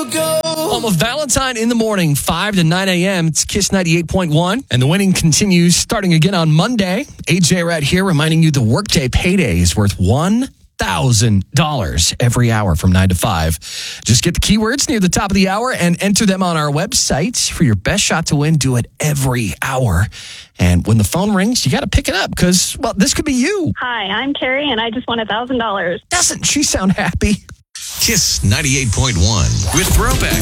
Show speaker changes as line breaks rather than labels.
Almost Valentine in the morning, 5 to 9 a.m. It's Kiss 98.1. And the winning continues starting again on Monday. AJ right here reminding you the Workday payday is worth $1,000 every hour from 9 to 5. Just get the keywords near the top of the hour and enter them on our website for your best shot to win. Do it every hour. And when the phone rings, you got to pick it up because, well, this could be you.
Hi, I'm Carrie, and I just won $1,000.
Doesn't she sound happy?
Kiss 98.1 with Throwback.